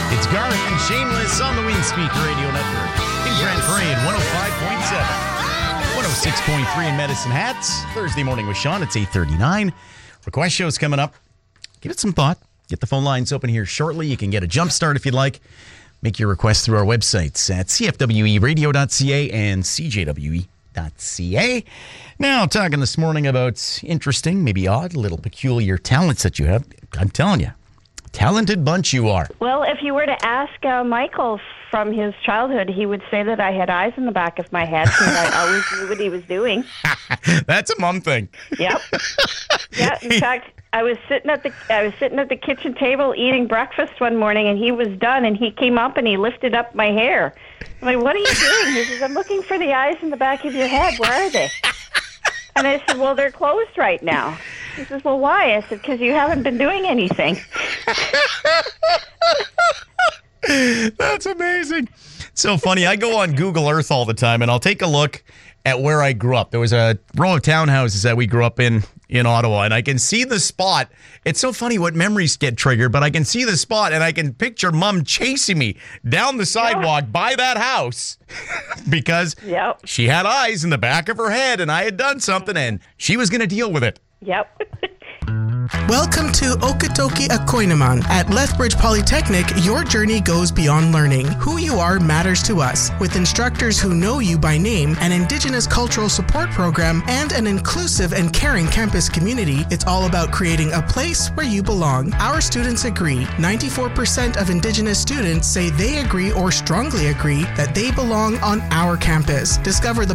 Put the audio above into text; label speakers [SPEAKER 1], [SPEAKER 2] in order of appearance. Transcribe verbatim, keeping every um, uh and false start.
[SPEAKER 1] It's Garth and Shameless on the Wing Speaker Radio Network. In Grand Parade, one oh five point seven. one oh six point three in Medicine Hats. Thursday morning with Sean. It's eight thirty-nine. Request show's coming up. Give it some thought. Get the phone lines open here shortly. You can get a jump start if you'd like. Make your request through our websites at c f w e radio dot c a and c j w e dot c a. Now, talking this morning about interesting, maybe odd, little peculiar talents that you have. I'm telling you, talented bunch you are.
[SPEAKER 2] Well, if you were to ask uh, Michael from his childhood, he would say that I had eyes in the back of my head because I always knew what he was doing.
[SPEAKER 1] That's a mom thing.
[SPEAKER 2] Yep. Yeah. In fact, I was sitting at the I was sitting at the kitchen table eating breakfast one morning, and he was done, and he came up and he lifted up my hair. I'm like, "What are you doing?" He says, "I'm looking for the eyes in the back of your head. Where are they?" And I said, "Well, they're closed right now." He says, "Well, why?" I said, "Because you haven't been doing anything."
[SPEAKER 1] That's amazing. So funny. I go on Google Earth all the time, and I'll take a look at where I grew up. There was a row of townhouses that we grew up in in Ottawa, and I can see the spot. It's so funny what memories get triggered, but I can see the spot, and I can picture Mom chasing me down the sidewalk yeah. by that house because
[SPEAKER 2] yep.
[SPEAKER 1] she had eyes in the back of her head, and I had done something, and she was going to deal with it.
[SPEAKER 2] Yep.
[SPEAKER 3] Welcome to Okotoki Akoinaman. At Lethbridge Polytechnic, your journey goes beyond learning. Who you are matters to us. With instructors who know you by name, an Indigenous cultural support program, and an inclusive and caring campus community, it's all about creating a place where you belong. Our students agree. ninety-four percent of Indigenous students say they agree or strongly agree that they belong on our campus. Discover the